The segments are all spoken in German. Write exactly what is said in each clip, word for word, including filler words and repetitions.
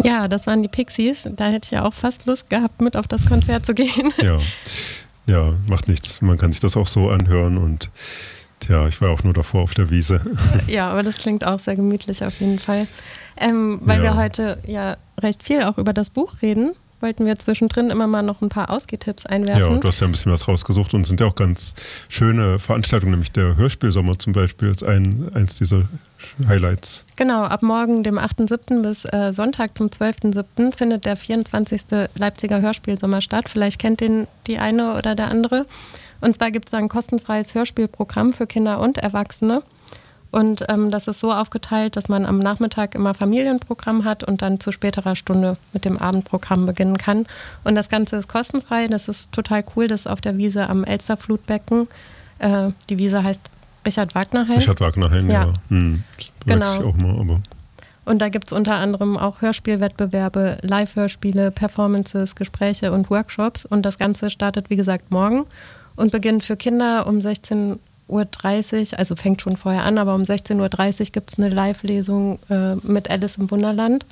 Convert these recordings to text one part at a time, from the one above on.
Ja, das waren die Pixies. Da hätte ich ja auch fast Lust gehabt, mit auf das Konzert zu gehen. Ja, ja, macht nichts. Man kann sich das auch so anhören und ja, ich war auch nur davor auf der Wiese. Ja, aber das klingt auch sehr gemütlich auf jeden Fall. Ähm, weil ja. wir heute ja recht viel auch über das Buch reden, wollten wir zwischendrin immer mal noch ein paar Ausgehtipps einwerfen. Ja, du hast ja ein bisschen was rausgesucht und es sind ja auch ganz schöne Veranstaltungen, nämlich der Hörspielsommer zum Beispiel als ein, eins dieser Highlights. Genau, ab morgen, dem achten siebten bis äh, Sonntag zum zwölften siebten findet der vierundzwanzigste Leipziger Hörspielsommer statt. Vielleicht kennt den die eine oder der andere. Und zwar gibt es da ein kostenfreies Hörspielprogramm für Kinder und Erwachsene. Und ähm, das ist so aufgeteilt, dass man am Nachmittag immer Familienprogramm hat und dann zu späterer Stunde mit dem Abendprogramm beginnen kann. Und das Ganze ist kostenfrei. Das ist total cool. Das ist auf der Wiese am Elsterflutbecken. Äh, die Wiese heißt Richard-Wagner-Hain. Richard-Wagner-Hain, ja. ja. Hm. Genau. Weiß ich auch mal, aber... Und da gibt es unter anderem auch Hörspielwettbewerbe, Live-Hörspiele, Performances, Gespräche und Workshops. Und das Ganze startet, wie gesagt, morgen und beginnt für Kinder um sechzehn Uhr dreißig, also fängt schon vorher an, aber um sechzehn Uhr dreißig gibt es eine Live-Lesung äh, mit Alice im Wunderland.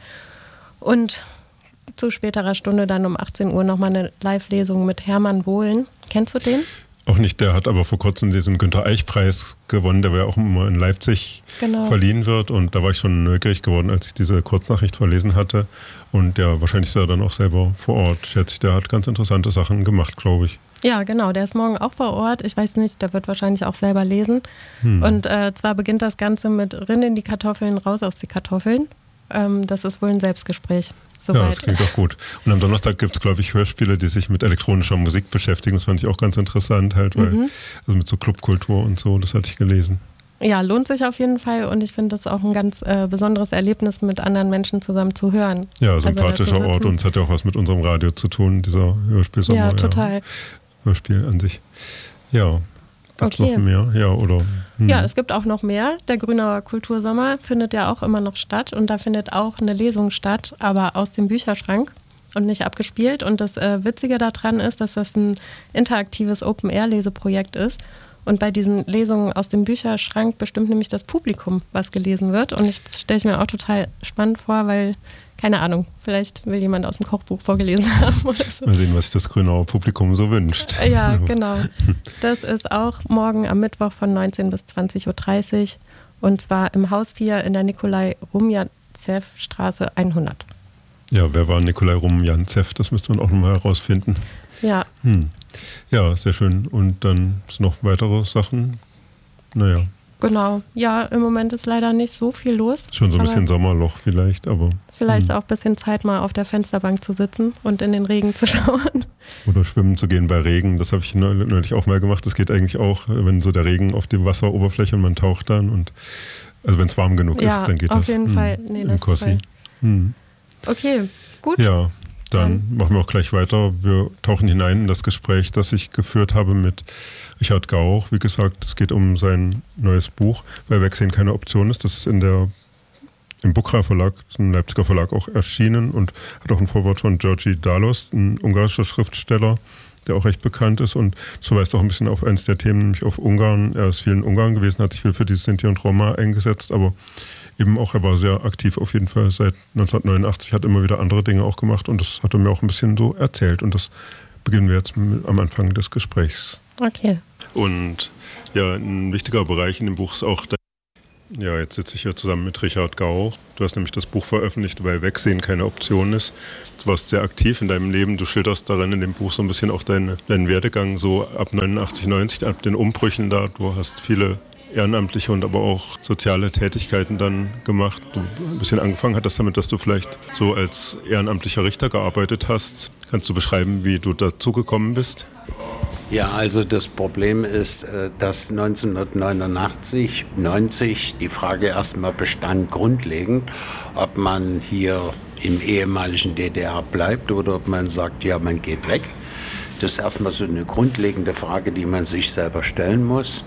Und zu späterer Stunde dann um achtzehn Uhr nochmal eine Live-Lesung mit Hermann Bohlen. Kennst du den? Auch nicht, der hat aber vor kurzem diesen Günther-Eich-Preis gewonnen, der ja auch immer in Leipzig genau. verliehen wird. Und da war ich schon neugierig geworden, als ich diese Kurznachricht verlesen hatte. Und ja, wahrscheinlich ist er dann auch selber vor Ort, schätze ich. Der hat ganz interessante Sachen gemacht, glaube ich. Ja, genau, der ist morgen auch vor Ort. Ich weiß nicht, der wird wahrscheinlich auch selber lesen. Hm. Und äh, zwar beginnt das Ganze mit Rinn in die Kartoffeln, raus aus die Kartoffeln. Ähm, das ist wohl ein Selbstgespräch. Soweit. Ja, das klingt auch gut. Und am Donnerstag gibt es, glaube ich, Hörspiele, die sich mit elektronischer Musik beschäftigen. Das fand ich auch ganz interessant, halt, weil, mhm. also mit so Clubkultur und so, das hatte ich gelesen. Ja, lohnt sich auf jeden Fall und ich finde das auch ein ganz äh, besonderes Erlebnis, mit anderen Menschen zusammen zu hören. Ja, sympathischer also, Ort und es hat ja auch was mit unserem Radio zu tun, dieser Hörspielsommer. Ja, total. Ja. Hörspiel an sich. Ja, gibt es okay. noch mehr? Ja, oder? Hm. Ja, es gibt auch noch mehr. Der Grünauer Kultursommer findet ja auch immer noch statt und da findet auch eine Lesung statt, aber aus dem Bücherschrank und nicht abgespielt. Und das äh, Witzige daran ist, dass das ein interaktives Open-Air-Leseprojekt ist. Und bei diesen Lesungen aus dem Bücherschrank bestimmt nämlich das Publikum, was gelesen wird. Und ich, das stelle ich mir auch total spannend vor, weil, keine Ahnung, vielleicht will jemand aus dem Kochbuch vorgelesen haben oder so. Mal sehen, was sich das Grünauer Publikum so wünscht. Ja, genau. Das ist auch morgen am Mittwoch von neunzehn bis zwanzig Uhr dreißig und zwar im Haus vier in der Nikolai-Rumjantzew-Straße hundert. Ja, wer war Nikolai Rumjantzew? Das müsste man auch nochmal herausfinden. Ja. Hm. Ja, sehr schön. Und dann sind noch weitere Sachen. Naja. Genau. Ja, im Moment ist leider nicht so viel los. Schon so ein bisschen Sommerloch vielleicht, aber... Vielleicht hm. auch ein bisschen Zeit, mal auf der Fensterbank zu sitzen und in den Regen zu schauen. Oder schwimmen zu gehen bei Regen. Das habe ich neulich auch mal gemacht. Das geht eigentlich auch, wenn so der Regen auf die Wasseroberfläche und man taucht dann. Und also wenn es warm genug ja, ist, dann geht auf das. Jeden hm. Fall. Nee, Im Kossi. Hm. Okay, gut. Ja. Dann machen wir auch gleich weiter. Wir tauchen hinein in das Gespräch, das ich geführt habe mit Richard Gauch. Wie gesagt, es geht um sein neues Buch, weil Wegsehen keine Option ist. Das ist in der, im Bukra Verlag, ein Leipziger Verlag, auch erschienen und hat auch ein Vorwort von Georgi Dalos, ein ungarischer Schriftsteller, der auch recht bekannt ist und das verweist auch ein bisschen auf eines der Themen, nämlich auf Ungarn. Er ist viel in Ungarn gewesen, hat sich viel für die Sinti und Roma eingesetzt, aber eben auch, er war sehr aktiv auf jeden Fall seit neunzehnhundertneunundachtzig, hat immer wieder andere Dinge auch gemacht und das hat er mir auch ein bisschen so erzählt und das beginnen wir jetzt mit, am Anfang des Gesprächs. Okay. Und ja, ein wichtiger Bereich in dem Buch ist auch, der, ja, jetzt sitze ich hier zusammen mit Richard Gauch. Du hast nämlich das Buch veröffentlicht, weil Wegsehen keine Option ist. Du warst sehr aktiv in deinem Leben, du schilderst darin in dem Buch so ein bisschen auch deine, deinen Werdegang so ab neunundachtzig, neunzig, ab den Umbrüchen da. Du hast viele ehrenamtliche und aber auch soziale Tätigkeiten dann gemacht. Du ein bisschen angefangen hattest damit, dass du vielleicht so als ehrenamtlicher Richter gearbeitet hast. Kannst du beschreiben, wie du dazu gekommen bist? Ja, also das Problem ist, dass neunzehnhundertneunundachtzig, neunzig die Frage erstmal bestand grundlegend, ob man hier im ehemaligen D D R bleibt oder ob man sagt, ja, man geht weg. Das ist erstmal so eine grundlegende Frage, die man sich selber stellen muss.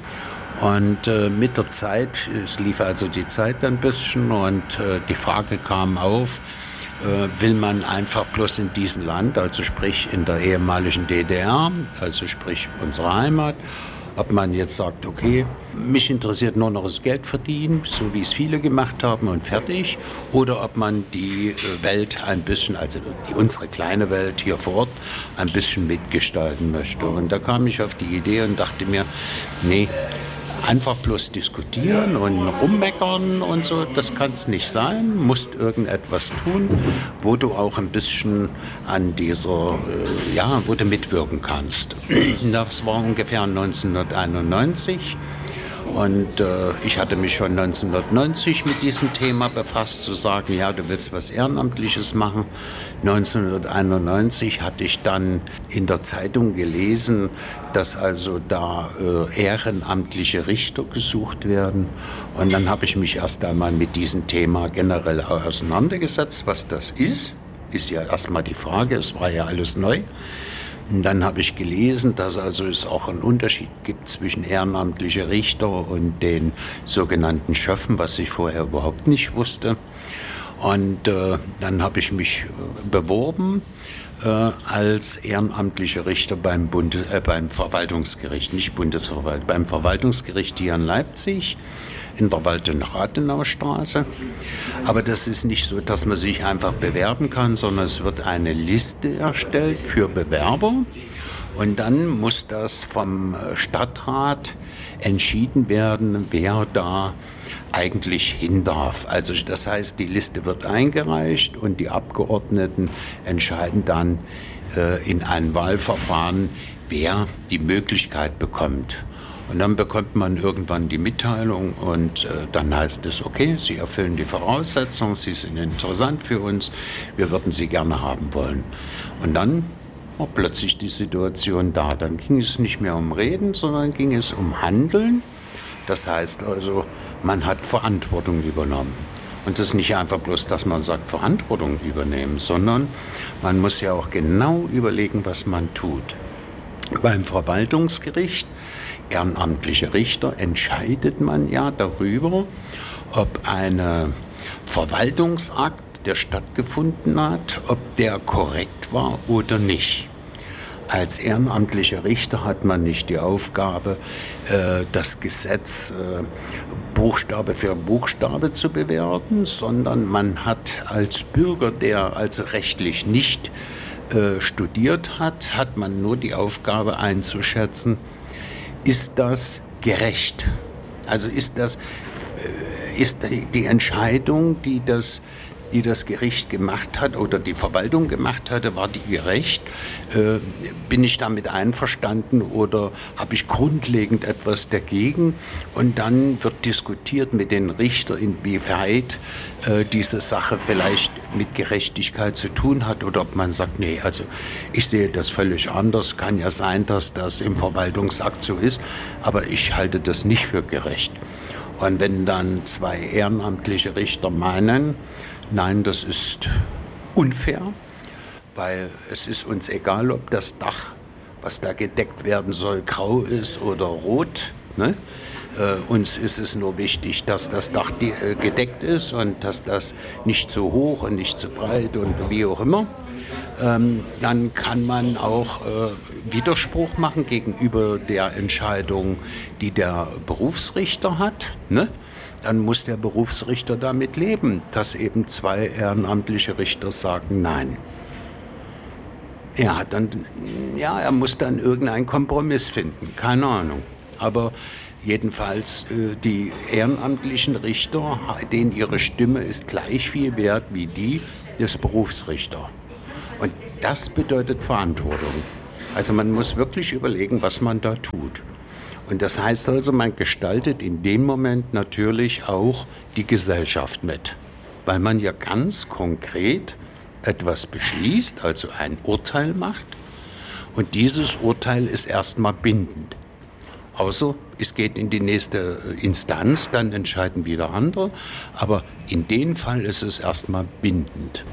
Und äh, mit der Zeit, es lief also die Zeit ein bisschen und äh, die Frage kam auf, äh, will man einfach bloß in diesem Land, also sprich in der ehemaligen D D R, also sprich unsere Heimat, Ob man jetzt sagt, okay, mich interessiert nur noch das Geld verdienen, so wie es viele gemacht haben und fertig. Oder ob man die Welt ein bisschen, also die, unsere kleine Welt hier vor Ort, ein bisschen mitgestalten möchte. Und da kam ich auf die Idee und dachte mir, nee, einfach bloß diskutieren und rummeckern und so, das kann es nicht sein. Musst irgendetwas tun, wo du auch ein bisschen an dieser, äh, ja, wo du mitwirken kannst. Das war ungefähr neunzehnhunderteinundneunzig. Und äh, ich hatte mich schon neunzehnhundertneunzig mit diesem Thema befasst, zu sagen, ja, du willst was Ehrenamtliches machen. neunzehnhunderteinundneunzig hatte ich dann in der Zeitung gelesen, dass also da äh, ehrenamtliche Richter gesucht werden. Und dann habe ich mich erst einmal mit diesem Thema generell auseinandergesetzt, was das ist. Ist ja erstmal die Frage, es war ja alles neu. Und dann habe ich gelesen, dass also es auch einen Unterschied gibt zwischen ehrenamtlichen Richter und den sogenannten Schöffen, was ich vorher überhaupt nicht wusste. Und äh, dann habe ich mich äh, beworben äh, als ehrenamtlicher Richter beim, Bundes-, äh, beim Verwaltungsgericht, nicht Bundesverwaltung, beim Verwaltungsgericht hier in Leipzig, in der Waldenau-Straße. Aber das ist nicht so, dass man sich einfach bewerben kann, sondern es wird eine Liste erstellt für Bewerber. Und dann muss das vom Stadtrat entschieden werden, wer da eigentlich hin darf. Also das heißt, die Liste wird eingereicht und die Abgeordneten entscheiden dann äh, in einem Wahlverfahren, wer die Möglichkeit bekommt. Und dann bekommt man irgendwann die Mitteilung und äh, dann heißt es, okay, Sie erfüllen die Voraussetzungen, Sie sind interessant für uns, wir würden Sie gerne haben wollen. Und dann war plötzlich die Situation da. Dann ging es nicht mehr um Reden, sondern ging es um Handeln. Das heißt also, man hat Verantwortung übernommen. Und das ist nicht einfach bloß, dass man sagt, Verantwortung übernehmen, sondern man muss ja auch genau überlegen, was man tut. Beim Verwaltungsgericht, ehrenamtliche Richter, entscheidet man ja darüber, ob ein Verwaltungsakt, der stattgefunden hat, ob der korrekt war oder nicht. Als ehrenamtlicher Richter hat man nicht die Aufgabe, das Gesetz Buchstabe für Buchstabe zu bewerten, sondern man hat als Bürger, der also rechtlich nicht studiert hat, hat man nur die Aufgabe einzuschätzen, ist das gerecht? Also ist das, ist die Entscheidung, die das, die das Gericht gemacht hat oder die Verwaltung gemacht hatte, war die gerecht? Äh, bin ich damit einverstanden oder habe ich grundlegend etwas dagegen? Und dann wird diskutiert mit den Richtern, inwieweit äh, diese Sache vielleicht mit Gerechtigkeit zu tun hat oder ob man sagt, nee, also ich sehe das völlig anders. Kann ja sein, dass das im Verwaltungsakt so ist, aber ich halte das nicht für gerecht. Und wenn dann zwei ehrenamtliche Richter meinen, nein, das ist unfair, weil es ist uns egal, ob das Dach, was da gedeckt werden soll, grau ist oder rot. Ne? Äh, uns ist es nur wichtig, dass das Dach die, äh, gedeckt ist und dass das nicht zu hoch und nicht zu breit und wie auch immer. Ähm, dann kann man auch äh, Widerspruch machen gegenüber der Entscheidung, die der Berufsrichter hat. Ne? Dann muss der Berufsrichter damit leben, dass eben zwei ehrenamtliche Richter sagen Nein. Er hat dann, ja, er muss dann irgendeinen Kompromiss finden, keine Ahnung. Aber jedenfalls äh, die ehrenamtlichen Richter, denen ihre Stimme ist gleich viel wert wie die des Berufsrichters. Und das bedeutet Verantwortung. Also man muss wirklich überlegen, was man da tut. Und das heißt also, man gestaltet in dem Moment natürlich auch die Gesellschaft mit. Weil man ja ganz konkret etwas beschließt, also ein Urteil macht. Und dieses Urteil ist erstmal bindend. Außer es geht in die nächste Instanz, dann entscheiden wieder andere. Aber in dem Fall ist es erstmal bindend.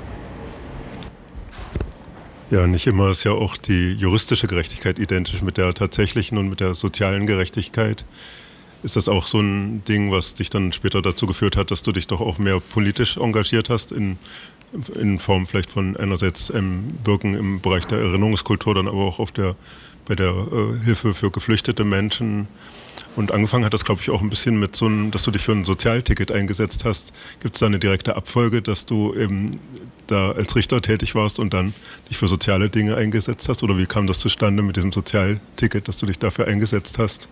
Ja, nicht immer ist ja auch die juristische Gerechtigkeit identisch mit der tatsächlichen und mit der sozialen Gerechtigkeit. Ist das auch so ein Ding, was dich dann später dazu geführt hat, dass du dich doch auch mehr politisch engagiert hast in in Form vielleicht von einerseits ähm, Wirken im Bereich der Erinnerungskultur, dann aber auch auf der, bei der äh, Hilfe für geflüchtete Menschen. Und angefangen hat das, glaube ich, auch ein bisschen mit so einem, dass du dich für ein Sozialticket eingesetzt hast. Gibt es da eine direkte Abfolge, dass du eben da als Richter tätig warst und dann dich für soziale Dinge eingesetzt hast? Oder wie kam das zustande mit diesem Sozialticket, dass du dich dafür eingesetzt hast?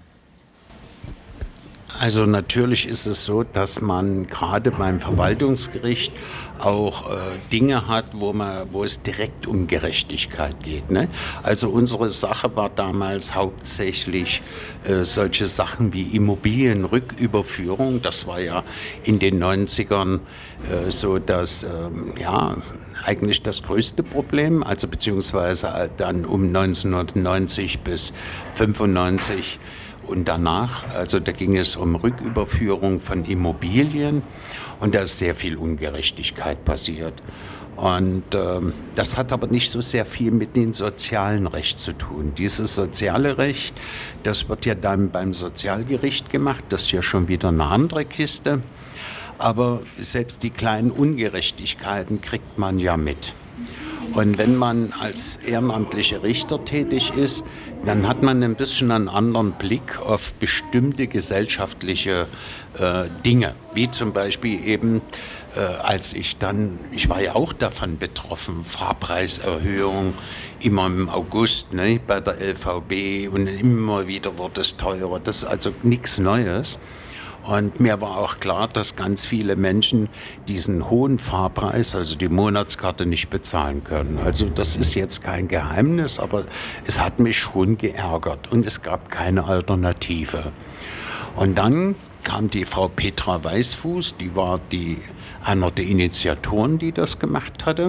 Also natürlich ist es so, dass man gerade beim Verwaltungsgericht auch äh, Dinge hat, wo man, wo es direkt um Gerechtigkeit geht. Ne? Also unsere Sache war damals hauptsächlich äh, solche Sachen wie Immobilienrücküberführung. Das war ja in den neunzigern äh, so, dass ähm, ja eigentlich das größte Problem, also beziehungsweise dann um neunzehnhundertneunzig bis fünfundneunzig. Und danach, also da ging es um Rücküberführung von Immobilien und da ist sehr viel Ungerechtigkeit passiert. Und ähm, das hat aber nicht so sehr viel mit dem sozialen Recht zu tun. Dieses soziale Recht, das wird ja dann beim Sozialgericht gemacht, das ist ja schon wieder eine andere Kiste. Aber selbst die kleinen Ungerechtigkeiten kriegt man ja mit. Und wenn man als ehrenamtlicher Richter tätig ist, dann hat man ein bisschen einen anderen Blick auf bestimmte gesellschaftliche äh, Dinge. Wie zum Beispiel eben, äh, als ich dann, ich war ja auch davon betroffen, Fahrpreiserhöhung, immer im August, ne, bei der L V B und immer wieder wurde es teurer. Das ist also nichts Neues. Und mir war auch klar, dass ganz viele Menschen diesen hohen Fahrpreis, also die Monatskarte, nicht bezahlen können. Also das ist jetzt kein Geheimnis, aber es hat mich schon geärgert und es gab keine Alternative. Und dann kam die Frau Petra Weißfuß, die war die, einer der Initiatoren, die das gemacht hatte.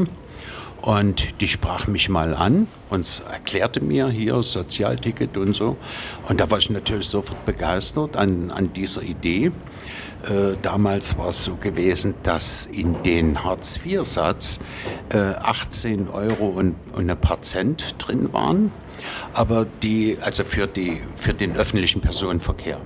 Und die sprach mich mal an und erklärte mir hier Sozialticket und so. Und da war ich natürlich sofort begeistert an, an dieser Idee. Äh, damals war es so gewesen, dass in den Hartz-vier-Satz äh, achtzehn Euro und, und ein paar Cent drin waren, aber die, also für, die, für den öffentlichen Personenverkehr.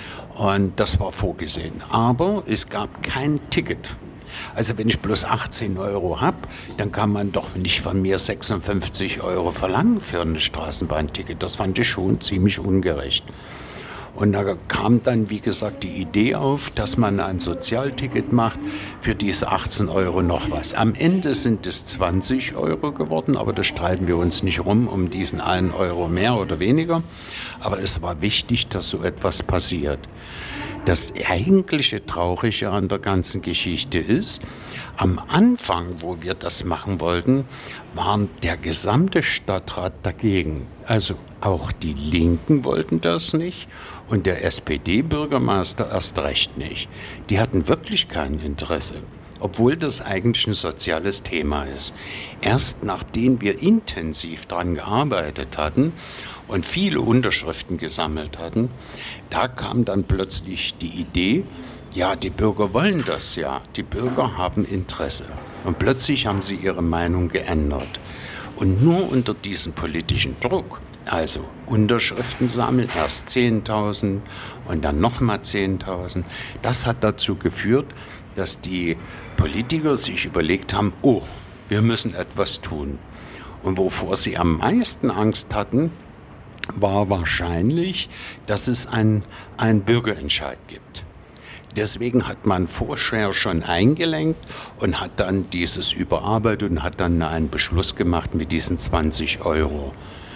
Und das war vorgesehen. Aber es gab kein Ticket. Also wenn ich bloß achtzehn Euro habe, dann kann man doch nicht von mir sechsundfünfzig Euro verlangen für ein Straßenbahnticket. Das fand ich schon ziemlich ungerecht. Und da kam dann, wie gesagt, die Idee auf, dass man ein Sozialticket macht für diese achtzehn Euro noch was. Am Ende sind es zwanzig Euro geworden, aber da streiten wir uns nicht rum um diesen einen Euro mehr oder weniger. Aber es war wichtig, dass so etwas passiert. Das eigentliche Traurige an der ganzen Geschichte ist, am Anfang, wo wir das machen wollten, war der gesamte Stadtrat dagegen. Also auch die Linken wollten das nicht und der S P D-Bürgermeister erst recht nicht. Die hatten wirklich kein Interesse, obwohl das eigentlich ein soziales Thema ist. Erst nachdem wir intensiv daran gearbeitet hatten und viele Unterschriften gesammelt hatten, da kam dann plötzlich die Idee, ja, die Bürger wollen das ja, die Bürger haben Interesse. Und plötzlich haben sie ihre Meinung geändert. Und nur unter diesem politischen Druck, also Unterschriften sammeln, erst zehntausend und dann nochmal zehntausend, das hat dazu geführt, dass die Politiker sich überlegt haben, oh, wir müssen etwas tun. Und wovor sie am meisten Angst hatten, war wahrscheinlich, dass es einen, einen Bürgerentscheid gibt. Deswegen hat man vorher schon eingelenkt und hat dann dieses überarbeitet und hat dann einen Beschluss gemacht mit diesen zwanzig Euro.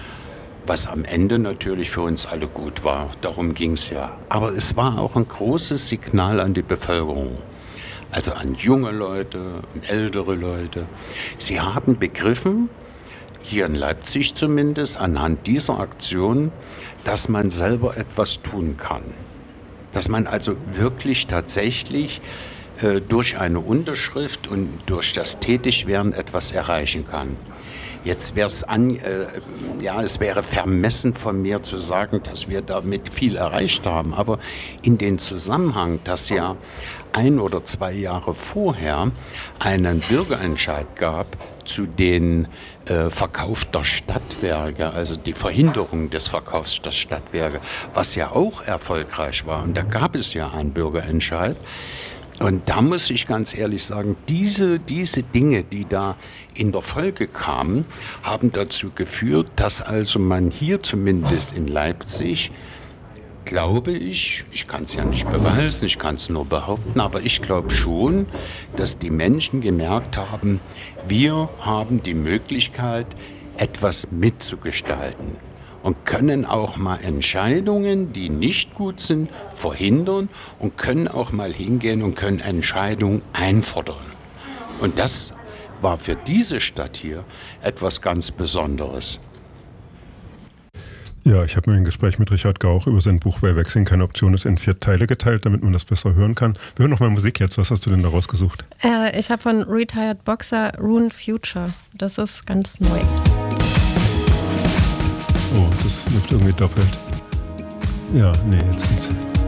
Was am Ende natürlich für uns alle gut war, darum ging es ja. Aber es war auch ein großes Signal an die Bevölkerung. Also an junge Leute und ältere Leute. Sie haben begriffen, hier in Leipzig zumindest, anhand dieser Aktion, dass man selber etwas tun kann. Dass man also wirklich tatsächlich äh, durch eine Unterschrift und durch das Tätigwerden etwas erreichen kann. Jetzt wäre es an, äh, ja, es wäre vermessen von mir zu sagen, dass wir damit viel erreicht haben. Aber in den Zusammenhang, dass ja ein oder zwei Jahre vorher einen Bürgerentscheid gab zu den äh, Verkauf der Stadtwerke, also die Verhinderung des Verkaufs der Stadtwerke, was ja auch erfolgreich war. Und da gab es ja einen Bürgerentscheid. Und da muss ich ganz ehrlich sagen, diese, diese Dinge, die da in der Folge kamen, haben dazu geführt, dass also man hier zumindest in Leipzig, glaube ich, ich kann es ja nicht beweisen, ich kann es nur behaupten, aber ich glaube schon, dass die Menschen gemerkt haben, wir haben die Möglichkeit, etwas mitzugestalten und können auch mal Entscheidungen, die nicht gut sind, verhindern und können auch mal hingehen und können Entscheidungen einfordern. Und das war für diese Stadt hier etwas ganz Besonderes. Ja, ich habe mir ein Gespräch mit Richard Gauch über sein Buch Weil Wechseln keine Option ist in vier Teile geteilt, damit man das besser hören kann. Wir hören noch mal Musik jetzt. Was hast du denn da rausgesucht? Äh, ich habe von Retired Boxer Ruined Future. Das ist ganz neu. Oh, das läuft irgendwie doppelt. Ja, nee, jetzt geht's.